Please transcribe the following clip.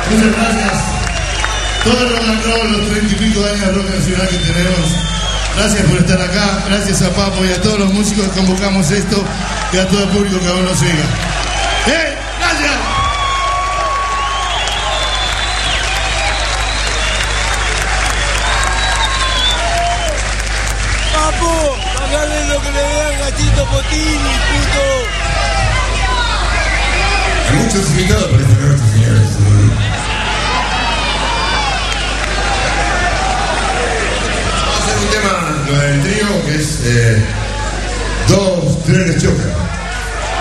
Muchas gracias. Todo el rock and roll, los 30 y pico de años de rock nacional que tenemos. Gracias por estar acá, gracias a Papo y a todos los músicos que convocamos esto y a todo el público que aún nos siga. ¡Gracias! Papo, pagale lo que le dé al gatito Potini, puto. Hay muchos invitados por esta noche, señores. Vamos a hacer un tema, lo del trío, que es 2 trenes chocolate.